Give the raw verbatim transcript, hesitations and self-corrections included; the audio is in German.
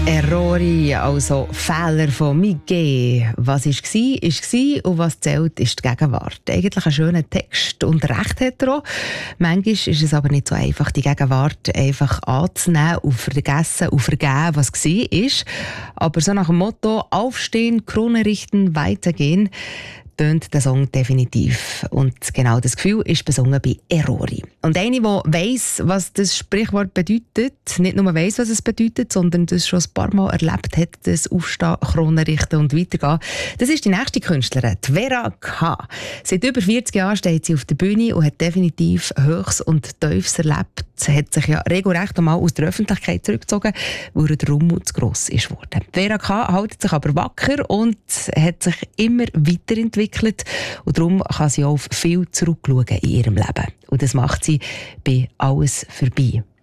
Errori, also Fehler von Miguel. Was war, war, war und was zählt, ist die Gegenwart. Eigentlich ein schöner Text und Recht hat er auch. Manchmal ist es aber nicht so einfach, die Gegenwart einfach anzunehmen und vergessen und vergeben, was war. Aber so nach dem Motto «Aufstehen, Krone richten, weitergehen» tönt der Song definitiv. Und genau das Gefühl ist besungen bei Errori. Und eine, die weiss, was das Sprichwort bedeutet, nicht nur weiss, was es bedeutet, sondern das schon ein paar Mal erlebt hat, das Aufstehen, Krone richten und weitergehen, das ist die nächste Künstlerin, die Vera K. Seit über vierzig Jahren steht sie auf der Bühne und hat definitiv Höchst und Tiefs erlebt. Sie hat sich ja regelrecht einmal aus der Öffentlichkeit zurückgezogen, weil der Rummel zu gross ist worden. Vera K. hält sich aber wacker und hat sich immer weiterentwickelt. Und darum kann sie auch auf viel zurückschauen in ihrem Leben. Und das macht sie bei «Alles vorbei».